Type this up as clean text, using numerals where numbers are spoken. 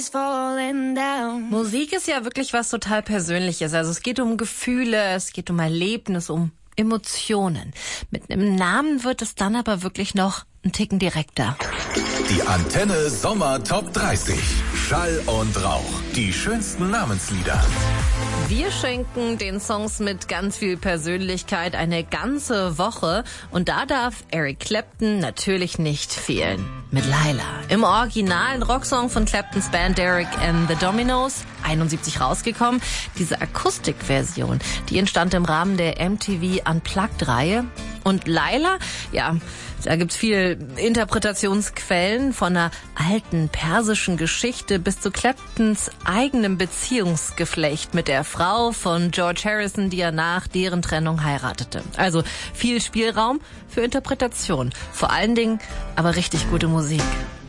Musik ist ja wirklich was total Persönliches. Also es geht um Gefühle, es geht um Erlebnis, um Emotionen. Mit einem Namen wird es dann aber wirklich noch ein Ticken direkter. Die Antenne Sommer Top 30. Schall und Rauch. Die schönsten Namenslieder. Wir schenken den Songs mit ganz viel Persönlichkeit eine ganze Woche. Und da darf Eric Clapton natürlich nicht fehlen. Mit Laila. Im originalen Rocksong von Claptons Band Derek and the Dominos, 71 rausgekommen. Diese Akustikversion, die entstand im Rahmen der MTV Unplugged-Reihe. Und Laila, ja, da gibt's viel Interpretationsquellen, von einer alten persischen Geschichte bis zu Claptons eigenem Beziehungsgeflecht mit der Frau von George Harrison, die er nach deren Trennung heiratete. Also viel Spielraum für Interpretation. Vor allen Dingen aber richtig gute Musik.